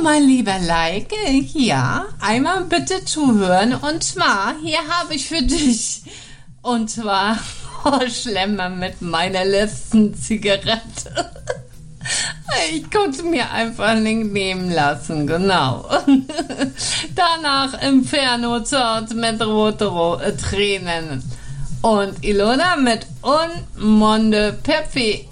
mein lieber Like, ja, einmal bitte zuhören. Und zwar, hier habe ich für dich, und zwar, Schlemmer mit meiner letzten Zigarette. Ich konnte mir einfach nicht nehmen lassen, genau. Danach Inferno Zort mit rote Tränen. Und Ilona mit Un Monde Peppi.